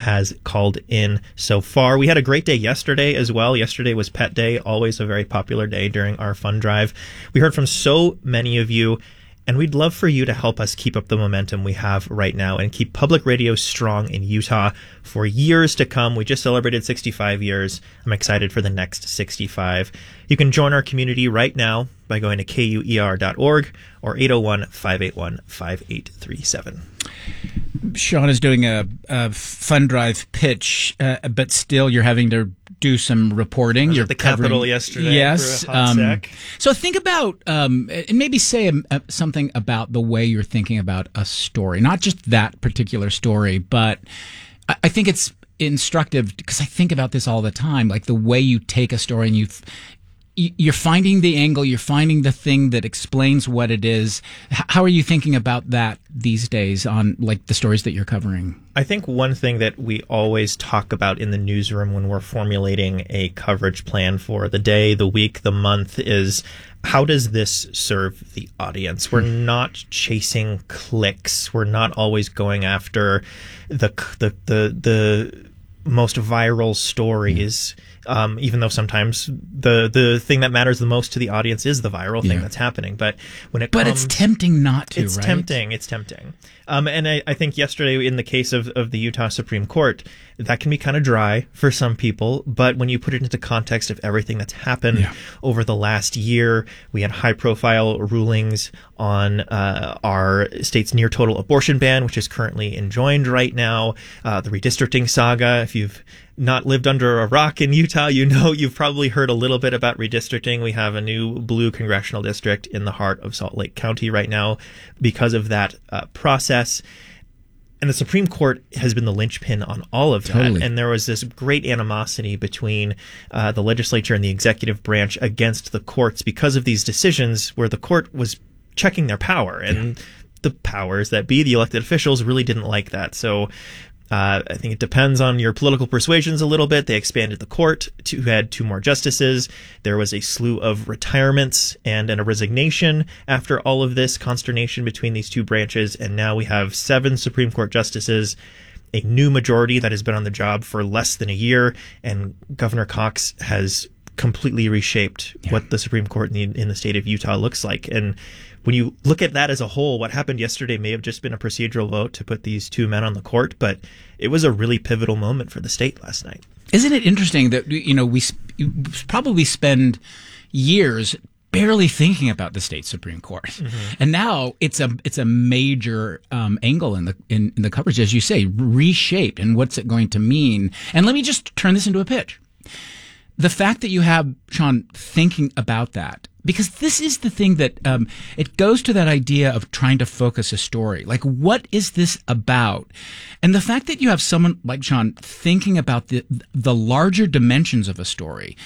has called in so far. We had a great day yesterday as well. Yesterday was Pet Day, always a very popular day during our fund drive. We heard from so many of you, and we'd love for you to help us keep up the momentum we have right now and keep public radio strong in Utah for years to come. We just celebrated 65 years. I'm excited for the next 65. You can join our community right now by going to kuer.org or 801-581-5837. Sean is doing a fund drive pitch, but still you're having to do some reporting. You're at the Capitol yesterday. Yes. For a hot sec. So think about, and maybe say something about the way you're thinking about a story, not just that particular story, but I think it's instructive because I think about this all the time, like the way you take a story and you're finding the angle, you're finding the thing that explains what it is. How are you thinking about that these days on like the stories that you're covering? I think one thing that we always talk about in the newsroom when we're formulating a coverage plan for the day, the week, the month is how does this serve the audience? We're not chasing clicks. We're not always going after the most viral stories. Even though sometimes the thing that matters the most to the audience is the viral thing that's happening. But when it comes, it's tempting not to, it's right? It's tempting. And I think yesterday in the case of the Utah Supreme Court, that can be kind of dry for some people. But when you put it into context of everything that's happened over the last year, we had high profile rulings on our state's near total abortion ban, which is currently enjoined right now. The redistricting saga, if you've not lived under a rock in Utah, you've probably heard a little bit about redistricting. We have a new blue congressional district in the heart of Salt Lake County right now because of that process. And the Supreme Court has been the linchpin on all of that. Totally. And there was this great animosity between the legislature and the executive branch against the courts because of these decisions where the court was checking their power. And the powers that be, the elected officials, really didn't like that. So I think it depends on your political persuasions a little bit. They expanded the court to had 2 more justices. There was a slew of retirements and a resignation after all of this consternation between these 2 branches. And now we have 7 Supreme Court justices, a new majority that has been on the job for less than a year. And Governor Cox has completely reshaped what the Supreme Court in the state of Utah looks like. And when you look at that as a whole, what happened yesterday may have just been a procedural vote to put these 2 men on the court, but it was a really pivotal moment for the state last night. Isn't it interesting that, we probably spend years barely thinking about the state Supreme Court, and now it's a major angle in the coverage, as you say, reshaped, and what's it going to mean? And let me just turn this into a pitch. The fact that you have Sean thinking about that, because this is the thing that it goes to that idea of trying to focus a story. Like, what is this about? And the fact that you have someone like Sean thinking about the larger dimensions of a story,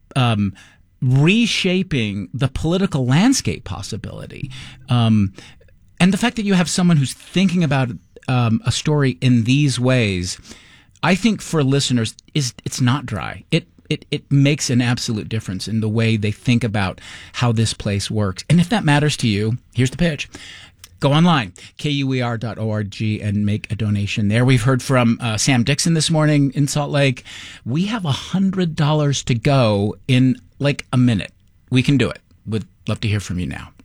reshaping the political landscape possibility, and the fact that you have someone who's thinking about a story in these ways, I think for listeners it's not dry. It makes an absolute difference in the way they think about how this place works. And if that matters to you, here's the pitch. Go online, kuer.org, and make a donation there. We've heard from Sam Dixon this morning in Salt Lake. We have $100 to go in like a minute. We can do it. Would love to hear from you now.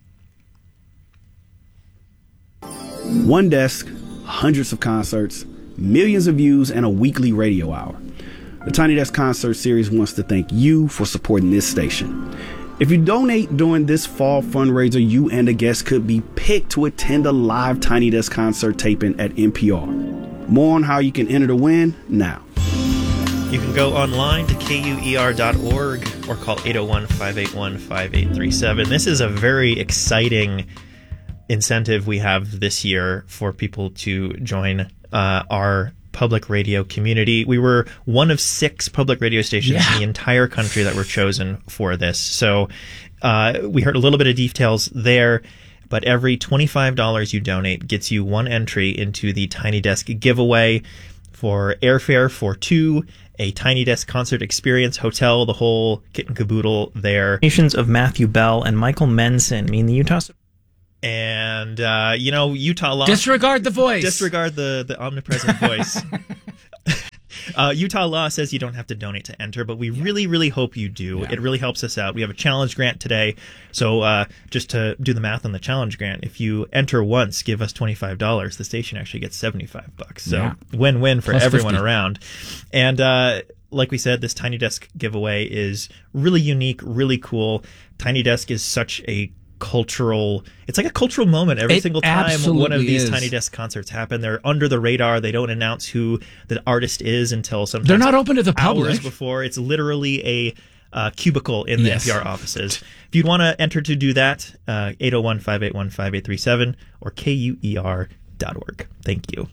One desk, hundreds of concerts, millions of views, and a weekly radio hour. The Tiny Desk Concert Series wants to thank you for supporting this station. If you donate during this fall fundraiser, you and a guest could be picked to attend a live Tiny Desk concert taping at NPR. More on how you can enter to win now. You can go online to kuer.org or call 801-581-5837. This is a very exciting incentive we have this year for people to join our public radio community. We were one of 6 public radio stations in the entire country that were chosen for this. So we heard a little bit of details there, but every $25 you donate gets you 1 entry into the Tiny Desk giveaway for airfare for 2, a Tiny Desk concert experience, hotel, the whole kit and caboodle there. Nations of Matthew Bell and Michael Menson mean the Utah... And, Utah lost. Disregard the voice. Disregard the omnipresent voice. Utah law says you don't have to donate to enter, but we really, really hope you do. Yeah. It really helps us out. We have a challenge grant today. So just to do the math on the challenge grant, if you enter once, give us $25, the station actually gets $75. So win-win for everyone around. And like we said, this Tiny Desk giveaway is really unique, really cool. Tiny Desk is such a it's like a cultural moment every single time one of these Tiny Desk concerts happen. They're under the radar. They don't announce who the artist is until sometimes they're not open to the public. Hours before. It's literally a cubicle in the NPR offices. If you'd want to enter to do that, 801-581-5837 or KUER.org. Thank you.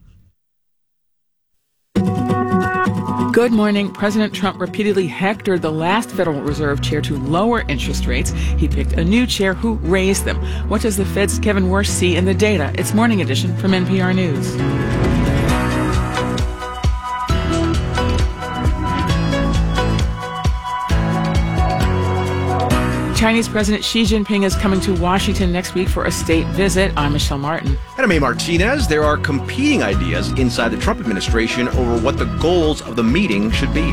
Good morning. President Trump repeatedly hectored the last Federal Reserve chair to lower interest rates. He picked a new chair who raised them. What does the Fed's Kevin Warsh see in the data? It's Morning Edition from NPR News. Chinese President Xi Jinping is coming to Washington next week for a state visit. I'm Michelle Martin. And I'm A. Martinez. There are competing ideas inside the Trump administration over what the goals of the meeting should be.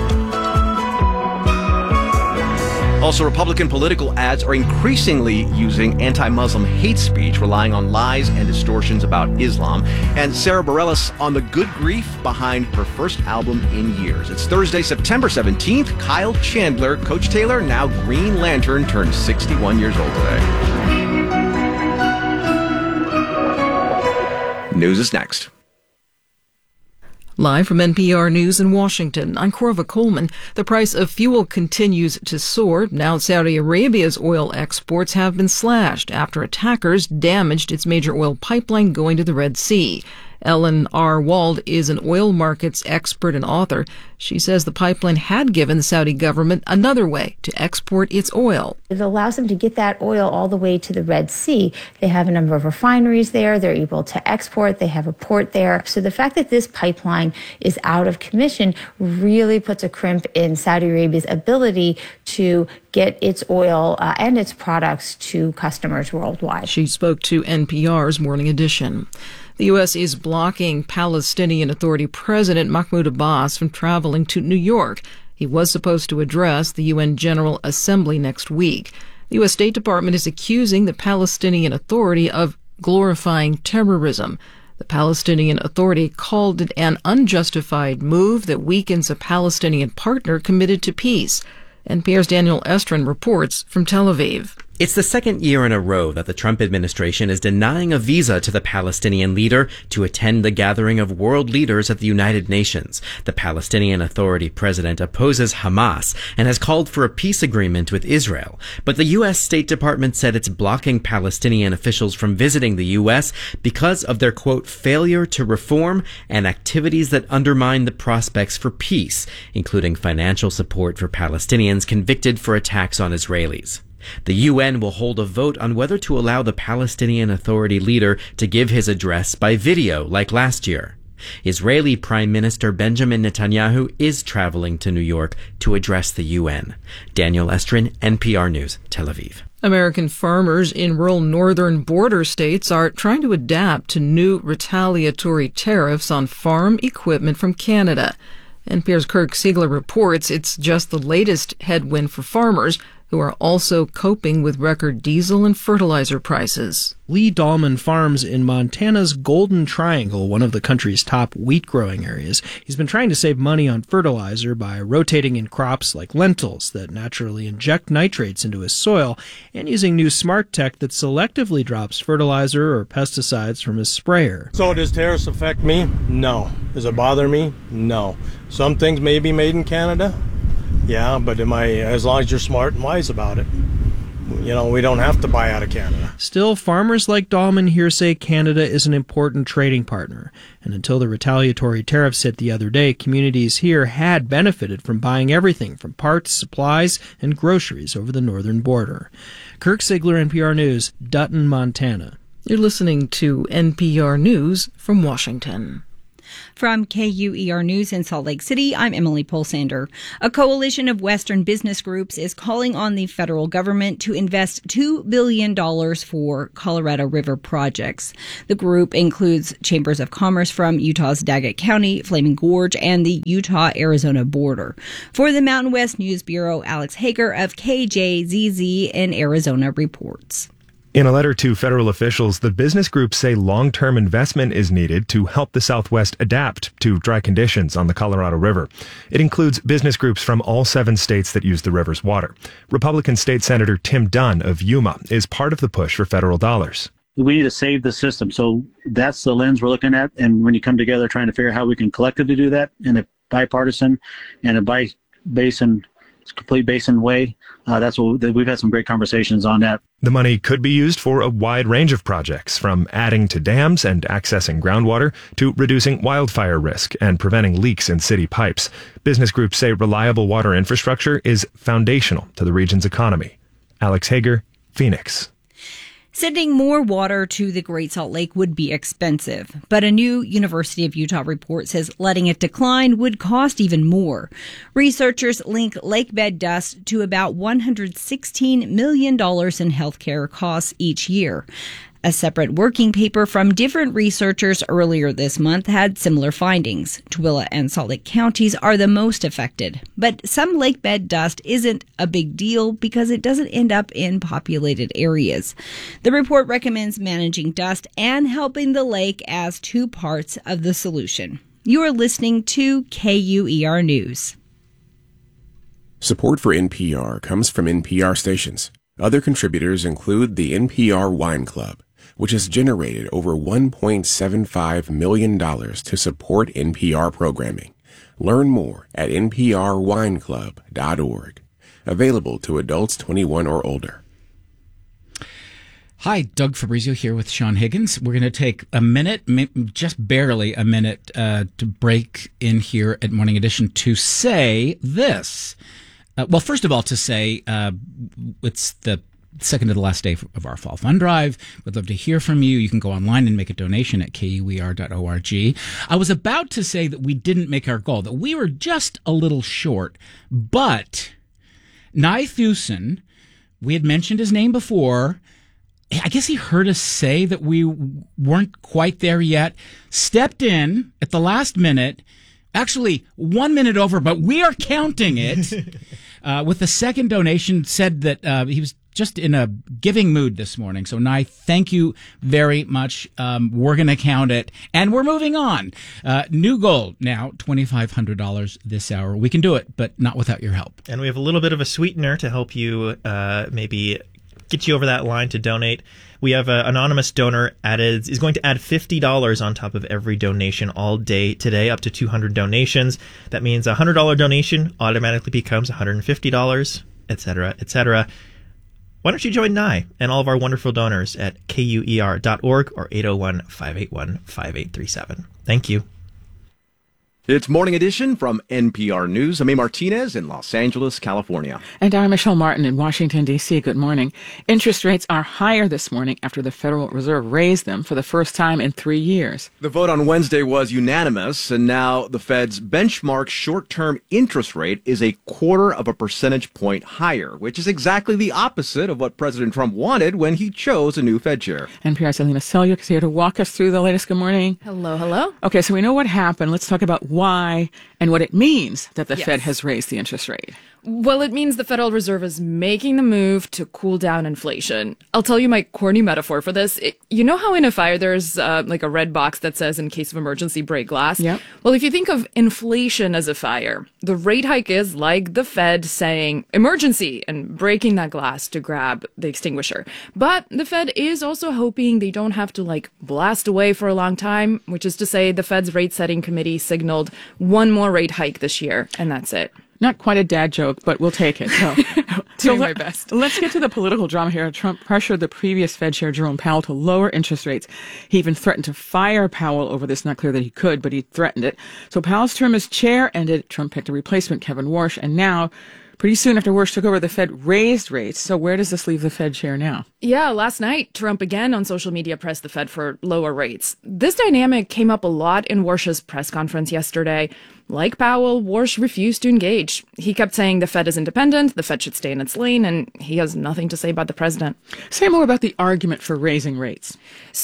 Also, Republican political ads are increasingly using anti-Muslim hate speech, relying on lies and distortions about Islam. And Sarah Bareilles on the good grief behind her first album in years. It's Thursday, September 17th. Kyle Chandler, Coach Taylor, now Green Lantern, turned 61 years old today. News is next. Live from NPR News in Washington, I'm Corva Coleman. The price of fuel continues to soar. Now Saudi Arabia's oil exports have been slashed after attackers damaged its major oil pipeline going to the Red Sea. Ellen R. Wald is an oil markets expert and author. She says the pipeline had given the Saudi government another way to export its oil. It allows them to get that oil all the way to the Red Sea. They have a number of refineries there. They're able to export. They have a port there. So the fact that this pipeline is out of commission really puts a crimp in Saudi Arabia's ability to get its oil and its products to customers worldwide. She spoke to NPR's Morning Edition. The U.S. is blocking Palestinian Authority President Mahmoud Abbas from traveling to New York. He was supposed to address the UN General Assembly next week. The U.S. State Department is accusing the Palestinian Authority of glorifying terrorism. The Palestinian Authority called it an unjustified move that weakens a Palestinian partner committed to peace. NPR's Daniel Estrin reports from Tel Aviv. It's the second year in a row that the Trump administration is denying a visa to the Palestinian leader to attend the gathering of world leaders at the United Nations. The Palestinian Authority president opposes Hamas and has called for a peace agreement with Israel. But the U.S. State Department said it's blocking Palestinian officials from visiting the U.S. because of their, quote, failure to reform and activities that undermine the prospects for peace, including financial support for Palestinians convicted for attacks on Israelis. The UN will hold a vote on whether to allow the Palestinian Authority leader to give his address by video like last year. Israeli Prime Minister Benjamin Netanyahu is traveling to New York to address the UN. Daniel Estrin, NPR News, Tel Aviv. American farmers in rural northern border states are trying to adapt to new retaliatory tariffs on farm equipment from Canada. NPR's Kirk Siegler reports it's just the latest headwind for farmers who are also coping with record diesel and fertilizer prices. Lee Dahlman farms in Montana's Golden Triangle, one of the country's top wheat growing areas. He's been trying to save money on fertilizer by rotating in crops like lentils that naturally inject nitrates into his soil and using new smart tech that selectively drops fertilizer or pesticides from his sprayer. So does tariffs affect me? No. Does it bother me? No. Some things may be made in Canada. Yeah, but as long as you're smart and wise about it. You know, we don't have to buy out of Canada. Still, farmers like Dahlman here say Canada is an important trading partner. And until the retaliatory tariffs hit the other day, communities here had benefited from buying everything from parts, supplies, and groceries over the northern border. Kirk Siegler, NPR News, Dutton, Montana. You're listening to NPR News from Washington. From KUER News in Salt Lake City, I'm Emily Polsander. A coalition of Western business groups is calling on the federal government to invest $2 billion for Colorado River projects. The group includes chambers of commerce from Utah's Daggett County, Flaming Gorge, and the Utah-Arizona border. For the Mountain West News Bureau, Alex Hager of KJZZ in Arizona reports. In a letter to federal officials, the business groups say long-term investment is needed to help the Southwest adapt to dry conditions on the Colorado River. It includes business groups from all 7 states that use the river's water. Republican State Senator Tim Dunn of Yuma is part of the push for federal dollars. We need to save the system. So that's the lens we're looking at. And when you come together trying to figure out how we can collectively do that in a bipartisan and a bi-basin, complete basin way, that's what we've had some great conversations on that. The money could be used for a wide range of projects, from adding to dams and accessing groundwater to reducing wildfire risk and preventing leaks in city pipes. Business groups say reliable water infrastructure is foundational to the region's economy. Alex Hager, Phoenix. Sending more water to the Great Salt Lake would be expensive, but a new University of Utah report says letting it decline would cost even more. Researchers link lakebed dust to about $116 million in healthcare costs each year. A separate working paper from different researchers earlier this month had similar findings. Tooele and Salt Lake counties are the most affected, but some lakebed dust isn't a big deal because it doesn't end up in populated areas. The report recommends managing dust and helping the lake as 2 parts of the solution. You are listening to KUER News. Support for NPR comes from NPR stations. Other contributors include the NPR Wine Club, which has generated over $1.75 million to support NPR programming. Learn more at nprwineclub.org. Available to adults 21 or older. Hi, Doug Fabrizio here with Sean Higgins. We're going to take a minute, just barely a minute, to break in here at Morning Edition to say this. Well, first of all, to say it's the second to the last day of our fall fund drive. We'd love to hear from you. You can go online and make a donation at kuer.org. I was about to say that we didn't make our goal, that we were just a little short, but Nye Thusen, we had mentioned his name before. I guess he heard us say that we weren't quite there yet, stepped in at the last minute, actually 1 minute over, but we are counting it, with the second donation, said that he was just in a giving mood this morning. So, Nye, thank you very much. We're going to count it, and we're moving on. New goal now, $2,500 this hour. We can do it, but not without your help. And we have a little bit of a sweetener to help you maybe get you over that line to donate. We have an anonymous donor is going to add $50 on top of every donation all day today, up to 200 donations. That means a $100 donation automatically becomes $150, etc., etc. Why don't you join Nye and all of our wonderful donors at kuer.org or 801-581-5837. Thank you. It's Morning Edition from NPR News. I'm A. Martinez in Los Angeles, California. And I'm Michelle Martin in Washington, D.C. Good morning. Interest rates are higher this morning after the Federal Reserve raised them for the first time in 3 years. The vote on Wednesday was unanimous, and now the Fed's benchmark short-term interest rate is 0.25 percentage point higher, which is exactly the opposite of what President Trump wanted when he chose a new Fed chair. NPR's Alina Selyuk is here to walk us through the latest. Good morning. Hello, hello. Okay, so we know what happened. Let's talk about why and what it means that the Fed has raised the interest rate. Well, it means the Federal Reserve is making the move to cool down inflation. I'll tell you my corny metaphor for this. You know how in a fire there's like a red box that says in case of emergency break glass? Yep. Well, if you think of inflation as a fire, the rate hike is like the Fed saying emergency and breaking that glass to grab the extinguisher. But the Fed is also hoping they don't have to like blast away for a long time, which is to say the Fed's rate setting committee signaled one more rate hike this year, and that's it. Not quite a dad joke, but we'll take it. Doing my best. Let's get to the political drama here. Trump pressured the previous Fed Chair Jerome Powell to lower interest rates. He even threatened to fire Powell over this. Not clear that he could, but he threatened it. So Powell's term as chair ended. Trump picked a replacement, Kevin Warsh, and now Pretty soon after Warsh took over, the Fed raised rates. So where does this leave the Fed chair now? Yeah, last night, Trump again on social media pressed the Fed for lower rates. This dynamic came up a lot in Warsh's press conference yesterday. Like Powell, Warsh refused to engage. He kept saying the Fed is independent, the Fed should stay in its lane, and he has nothing to say about the president. Say more about the argument for raising rates.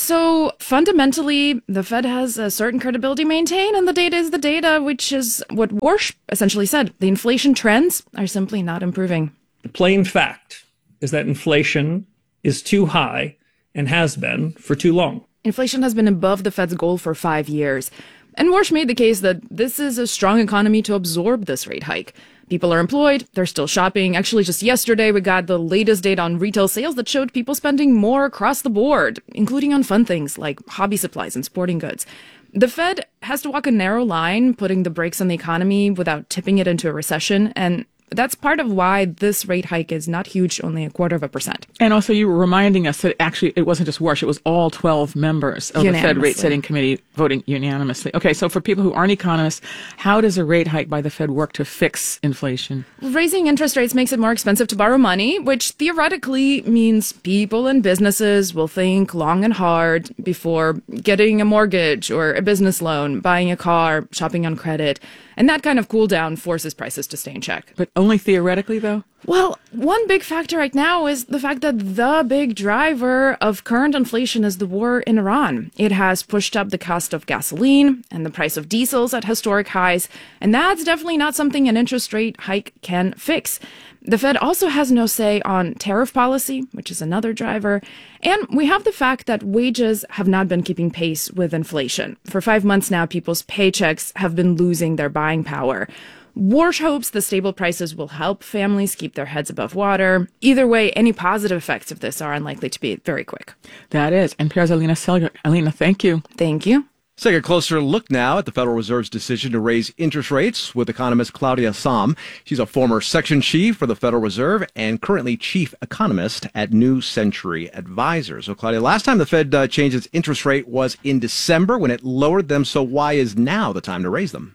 So fundamentally, the Fed has a certain credibility maintained, and the data is the data, which is what Warsh essentially said. The inflation trends are simply not improving. The plain fact is that inflation is too high and has been for too long. Inflation has been above the Fed's goal for 5 years. And Warsh made the case that this is a strong economy to absorb this rate hike. People are employed, they're still shopping. Actually, just yesterday, we got the latest data on retail sales that showed people spending more across the board, including on fun things like hobby supplies and sporting goods. The Fed has to walk a narrow line, putting the brakes on the economy without tipping it into a recession, and that's part of why this rate hike is not huge, only 0.25%. And also, you were reminding us that actually it wasn't just Warsh, it was all 12 members of the Fed rate setting committee voting unanimously. Okay, so for people who aren't economists, how does a rate hike by the Fed work to fix inflation? Raising interest rates makes it more expensive to borrow money, which theoretically means people and businesses will think long and hard before getting a mortgage or a business loan, buying a car, shopping on credit. And that kind of cool down forces prices to stay in check. But only theoretically, though? Well, one big factor right now is the fact that the big driver of current inflation is the war in Iran. It has pushed up the cost of gasoline and the price of diesels at historic highs, and that's definitely not something an interest rate hike can fix. The Fed also has no say on tariff policy, which is another driver. And we have the fact that wages have not been keeping pace with inflation. For 5 months now, people's paychecks have been losing their buying power. Warsh hopes the stable prices will help families keep their heads above water. Either way, any positive effects of this are unlikely to be very quick. That is. NPR's Alina Selger. Alina, thank you. Thank you. Let's take a closer look now at the Federal Reserve's decision to raise interest rates with economist Claudia Sahm. She's a former section chief for the Federal Reserve and currently chief economist at New Century Advisors. So, Claudia, last time the Fed changed its interest rate was in December when it lowered them. So why is now the time to raise them?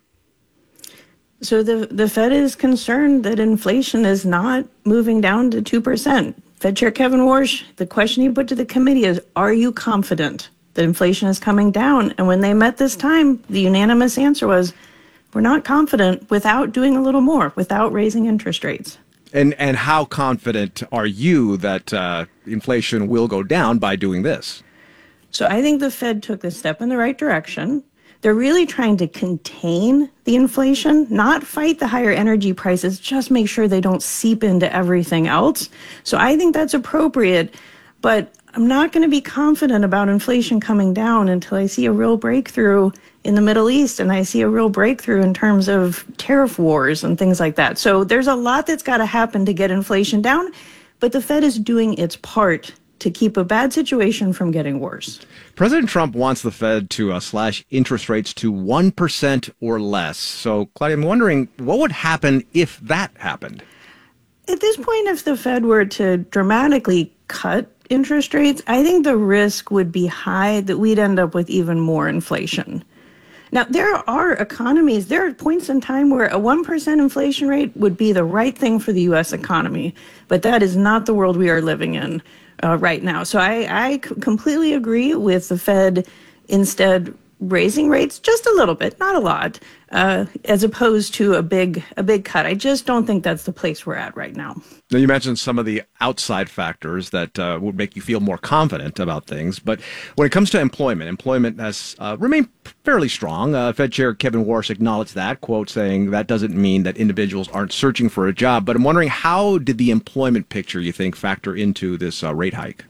So the Fed is concerned that inflation is not moving down to 2%. Fed Chair Kevin Warsh, the question he put to the committee is, are you confident that inflation is coming down? And when they met this time, the unanimous answer was, we're not confident without doing a little more, without raising interest rates. And how confident are you that inflation will go down by doing this? So I think the Fed took the step in the right direction. They're really trying to contain the inflation, not fight the higher energy prices, just make sure they don't seep into everything else. So I think that's appropriate, but I'm not going to be confident about inflation coming down until I see a real breakthrough in the Middle East and I see a real breakthrough in terms of tariff wars and things like that. So there's a lot that's got to happen to get inflation down, but the Fed is doing its part to keep a bad situation from getting worse. President Trump wants the Fed to slash interest rates to 1% or less. So, Claudia, I'm wondering what would happen if that happened? At this point, if the Fed were to dramatically cut interest rates, I think the risk would be high that we'd end up with even more inflation. Now, there are points in time where a 1% inflation rate would be the right thing for the U.S. economy, but that is not the world we are living in right now. So I completely agree with the Fed instead raising rates just a little bit, not a lot, as opposed to a big cut. I just don't think that's the place we're at right now. Now, you mentioned some of the outside factors that would make you feel more confident about things. But when it comes to employment has remained fairly strong. Fed Chair Kevin Warsh acknowledged that, quote, saying that doesn't mean that individuals aren't searching for a job. But I'm wondering, how did the employment picture, you think, factor into this rate hike?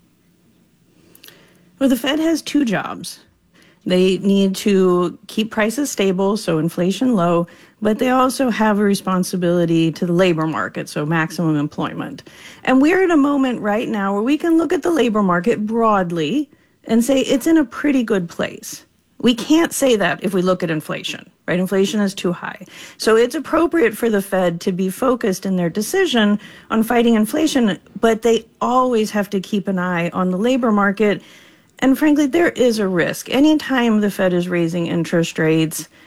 Well, the Fed has two jobs. They need to keep prices stable, so inflation low, but they also have a responsibility to the labor market, so maximum employment. And we're at a moment right now where we can look at the labor market broadly and say it's in a pretty good place. We can't say that if we look at inflation, right? Inflation is too high. So it's appropriate for the Fed to be focused in their decision on fighting inflation, but they always have to keep an eye on the labor market. And frankly, there is a risk. Anytime the Fed is raising interest rates,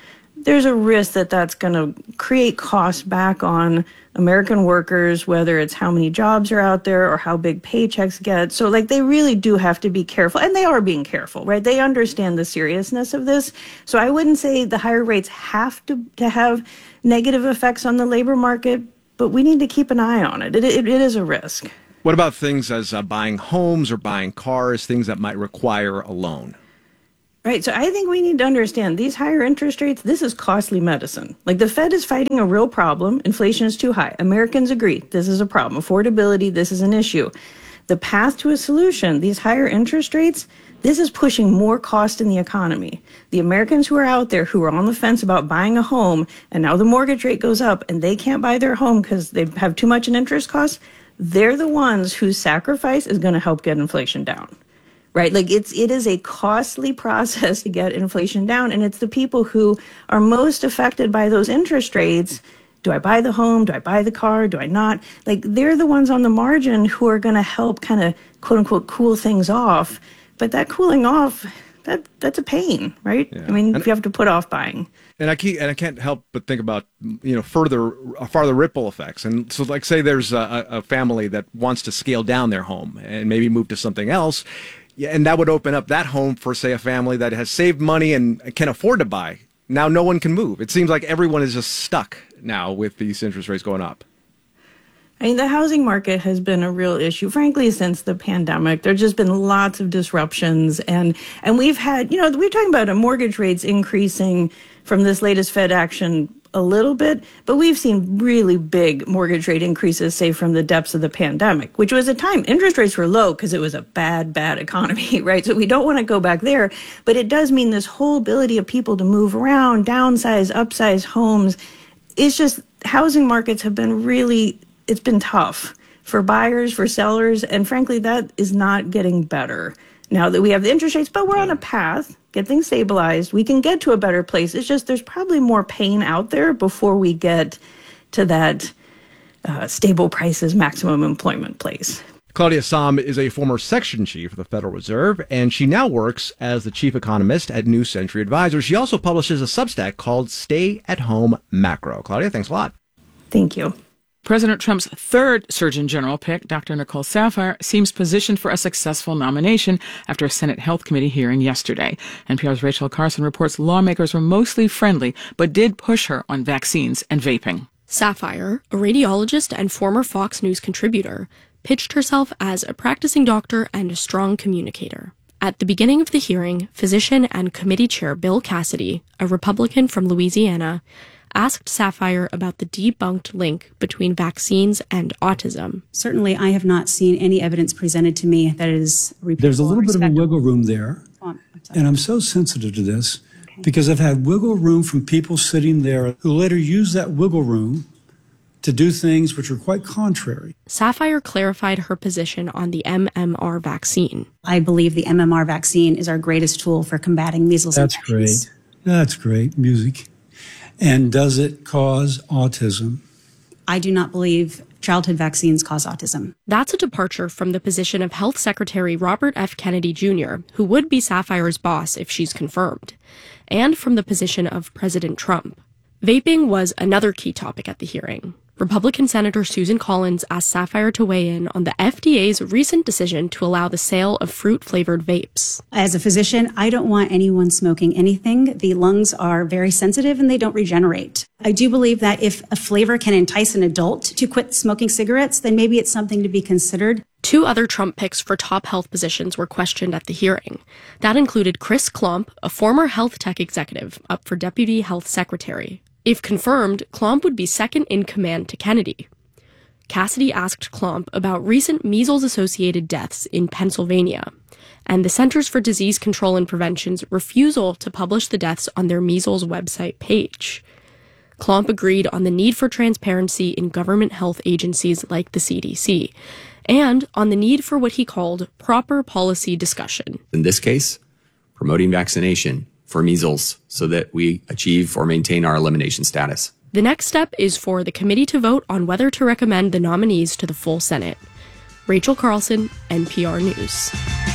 there's a risk that that's going to create costs back on American workers, whether it's how many jobs are out there or how big paychecks get. So like they really do have to be careful, and they are being careful, right? They understand the seriousness of this. So I wouldn't say the higher rates have to have negative effects on the labor market, but we need to keep an eye on it. It is a risk. What about things as buying homes or buying cars, things that might require a loan? Right. So I think we need to understand these higher interest rates, this is costly medicine. Like the Fed is fighting a real problem. Inflation is too high. Americans agree this is a problem. Affordability, this is an issue. The path to a solution, these higher interest rates, this is pushing more cost in the economy. The Americans who are out there who are on the fence about buying a home, and now the mortgage rate goes up and they can't buy their home because they have too much in interest costs, they're the ones whose sacrifice is going to help get inflation down. Right? Like it is a costly process to get inflation down. And it's the people who are most affected by those interest rates. Do I buy the home? Do I buy the car? Do I not? Like they're the ones on the margin who are going to help kind of quote unquote cool things off. But that cooling off, that's a pain, right? Yeah. I mean, if you have to put off buying. And I can't help but think about, farther ripple effects. And so like say there's a family that wants to scale down their home and maybe move to something else. Yeah, and that would open up that home for, say, a family that has saved money and can afford to buy. Now no one can move. It seems like everyone is just stuck now with these interest rates going up. I mean, the housing market has been a real issue, frankly, since the pandemic. There's just been lots of disruptions. And we've had, we're talking about mortgage rates increasing from this latest Fed action a little bit, but we've seen really big mortgage rate increases, say, from the depths of the pandemic, which was a time interest rates were low because it was a bad economy, right? So we don't want to go back there, but it does mean this whole ability of people to move around, downsize, upsize homes. It's just housing markets have been it's been tough for buyers, for sellers, and frankly, that is not getting better now that we have the interest rates, but we're on a path, get things stabilized. We can get to a better place. It's just there's probably more pain out there before we get to that stable prices, maximum employment place. Claudia Sahm is a former section chief of the Federal Reserve, and she now works as the chief economist at New Century Advisors. She also publishes a Substack called Stay at Home Macro. Claudia, thanks a lot. Thank you. President Trump's third Surgeon General pick, Dr. Nicole Saphier, seems positioned for a successful nomination after a Senate Health Committee hearing yesterday. NPR's Rachel Carson reports lawmakers were mostly friendly, but did push her on vaccines and vaping. Saphier, a radiologist and former Fox News contributor, pitched herself as a practicing doctor and a strong communicator. At the beginning of the hearing, physician and committee chair Bill Cassidy, a Republican from Louisiana, asked Saphier about the debunked link between vaccines and autism. Certainly, I have not seen any evidence presented to me that is repeatable. There's a little bit of a wiggle room there, and I'm so sensitive to this because I've had wiggle room from people sitting there who later use that wiggle room to do things which are quite contrary. Saphier clarified her position on the MMR vaccine. I believe the MMR vaccine is our greatest tool for combating measles infections. Great. That's great music. And does it cause autism? I do not believe childhood vaccines cause autism. That's a departure from the position of Health Secretary Robert F. Kennedy Jr., who would be Saphier's boss if she's confirmed, and from the position of President Trump. Vaping was another key topic at the hearing. Republican Senator Susan Collins asked Saphier to weigh in on the FDA's recent decision to allow the sale of fruit-flavored vapes. As a physician, I don't want anyone smoking anything. The lungs are very sensitive and they don't regenerate. I do believe that if a flavor can entice an adult to quit smoking cigarettes, then maybe it's something to be considered. Two other Trump picks for top health positions were questioned at the hearing. That included Chris Klump, a former health tech executive, up for Deputy Health Secretary. If confirmed, Klump would be second in command to Kennedy. Cassidy asked Klump about recent measles-associated deaths in Pennsylvania and the Centers for Disease Control and Prevention's refusal to publish the deaths on their measles website page. Klump agreed on the need for transparency in government health agencies like the CDC and on the need for what he called proper policy discussion. In this case, promoting vaccination for measles so that we achieve or maintain our elimination status. The next step is for the committee to vote on whether to recommend the nominees to the full Senate. Rachel Carlson, NPR News.